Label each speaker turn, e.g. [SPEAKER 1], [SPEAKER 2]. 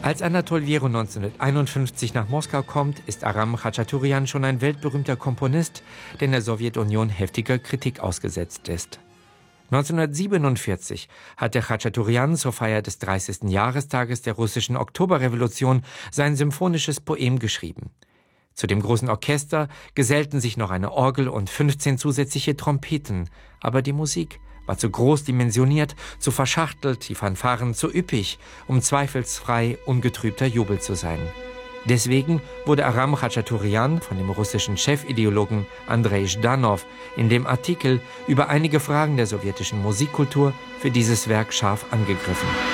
[SPEAKER 1] Als Anatol Wierow 1951 nach Moskau kommt, ist Aram Khachaturian schon ein weltberühmter Komponist, der in der Sowjetunion heftiger Kritik ausgesetzt ist. 1947 hatte Khachaturian zur Feier des 30. Jahrestages der russischen Oktoberrevolution sein symphonisches Poem geschrieben. Zu dem großen Orchester gesellten sich noch eine Orgel und 15 zusätzliche Trompeten, aber die Musik war zu groß dimensioniert, zu verschachtelt, die Fanfaren zu üppig, um zweifelsfrei ungetrübter Jubel zu sein. Deswegen wurde Aram Khachaturian von dem russischen Chefideologen Andrei Zhdanov in dem Artikel über einige Fragen der sowjetischen Musikkultur für dieses Werk scharf angegriffen.